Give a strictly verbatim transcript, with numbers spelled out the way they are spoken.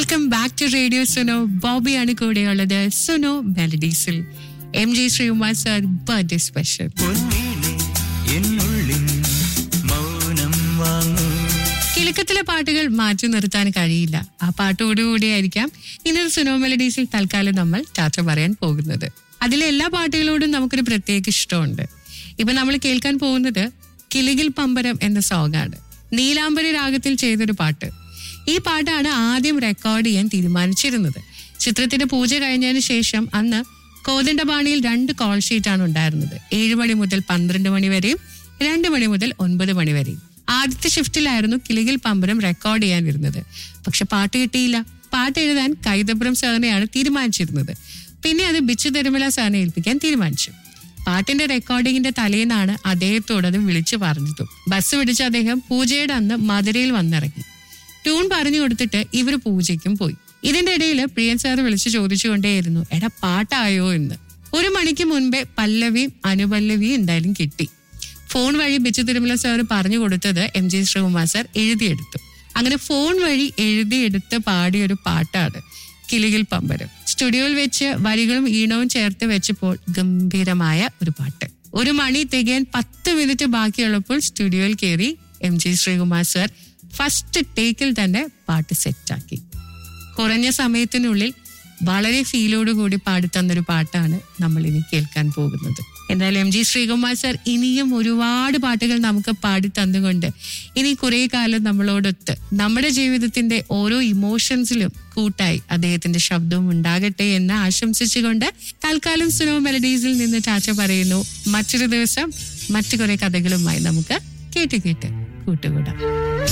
Welcome back to radio Suno. ബോബിയാണ് കൂടെയുള്ളത് Suno മെലഡീസിൽ. M G Sreekumar sir birthday special. കിലുക്കത്തിലെ പാട്ടുകൾ മാറ്റി നിർത്താൻ കഴിയില്ല. ആ പാട്ടോടുകൂടിയായിരിക്കാം ഇന്നൊരു സുനോ മെലഡീസിൽ തൽക്കാലം നമ്മൾ ടാറ്റ പറയാൻ പോകുന്നത്. അതിലെ എല്ലാ പാട്ടുകളോടും നമുക്കൊരു പ്രത്യേക ഇഷ്ടമുണ്ട്. ഇപ്പൊ നമ്മൾ കേൾക്കാൻ പോകുന്നത് കിലുകിൽ പമ്പരം എന്ന സോങ്ങാണ്. നീലാംബരി രാഗത്തിൽ ചെയ്തൊരു പാട്ട്. ഈ പാട്ടാണ് ആദ്യം റെക്കോർഡ് ചെയ്യാൻ തീരുമാനിച്ചിരുന്നത്. ചിത്രത്തിന്റെ പൂജ കഴിഞ്ഞതിന് ശേഷം അന്ന് കോദണ്ഡപാണിയിൽ രണ്ട് കോൾ ഷീറ്റാണ് ഉണ്ടായിരുന്നത്. ഏഴ് മണി മുതൽ പന്ത്രണ്ട് മണി വരെയും രണ്ട് മണി മുതൽ ഒൻപത് മണി വരെയും. ആദ്യത്തെ ഷിഫ്റ്റിലായിരുന്നു കിലുകിൽ പമ്പരം റെക്കോർഡ് ചെയ്യാനിരുന്നത്. പക്ഷെ പാട്ട് കിട്ടിയില്ല. പാട്ട് എഴുതാൻ കൈതപ്രം സാറിനെയാണ് തീരുമാനിച്ചിരുന്നത്. പിന്നെ അത് ബിച്ചു തിരുമല സാറിനെ ഏൽപ്പിക്കാൻ തീരുമാനിച്ചു. പാട്ടിന്റെ റെക്കോർഡിങ്ങിന്റെ തലേന്നാണ് അദ്ദേഹത്തോട് അത് വിളിച്ചു പറഞ്ഞതും. ബസ് പിടിച്ച് അദ്ദേഹം പൂജയുടെ അന്ന് മധുരയിൽ വന്നിറങ്ങി. ട്യൂൺ പറഞ്ഞു കൊടുത്തിട്ട് ഇവർ പൂജയ്ക്കും പോയി. ഇതിന്റെ ഇടയിൽ പ്രിയൻ സാർ വിളിച്ചു ചോദിച്ചുകൊണ്ടേയിരുന്നു, എടാ പാട്ടായോ എന്ന്. ഒരു മണിക്ക് മുൻപേ പല്ലവിയും അനുപല്ലവിയും എന്തായാലും കിട്ടി. ഫോൺ വഴി ബിച്ചു തിരുമല സാർ പറഞ്ഞു കൊടുത്തത് എം ജി ശ്രീകുമാർ സാർ എഴുതിയെടുത്തു. അങ്ങനെ ഫോൺ വഴി എഴുതിയെടുത്ത് പാടിയൊരു പാട്ടാണ് കിലുകിൽ പമ്പരം. സ്റ്റുഡിയോയിൽ വെച്ച് വരികളും ഈണവും ചേർത്ത് വെച്ചപ്പോൾ ഗംഭീരമായ ഒരു പാട്ട്. ഒരു മണി തികയാൻ പത്ത് മിനിറ്റ് ബാക്കിയുള്ളപ്പോൾ സ്റ്റുഡിയോയിൽ കയറി M G Sreekumar sir first ടേക്കിൽ തന്നെ പാട്ട് സെറ്റാക്കി. കുറഞ്ഞ സമയത്തിനുള്ളിൽ വളരെ ഫീലോടുകൂടി പാടിത്തന്നൊരു പാട്ടാണ് നമ്മൾ ഇനി കേൾക്കാൻ പോകുന്നത്. എന്തായാലും എം ജി ശ്രീകുമാർ സാർ ഇനിയും ഒരുപാട് പാട്ടുകൾ നമുക്ക് പാടി തന്നുകൊണ്ട് ഇനി കുറെ കാലം നമ്മളോടൊത്ത് നമ്മുടെ ജീവിതത്തിന്റെ ഓരോ ഇമോഷൻസിലും കൂട്ടായി അദ്ദേഹത്തിന്റെ ശബ്ദവും ഉണ്ടാകട്ടെ എന്ന് ആശംസിച്ചുകൊണ്ട് തൽക്കാലം സുനോ മെലഡീസിൽ നിന്ന് ടാറ്റ പറയുന്നു. മറ്റൊരു ദിവസം മറ്റു കുറെ കഥകളുമായി നമുക്ക് കേട്ട് കേട്ട് കൂട്ടുകൂടാം.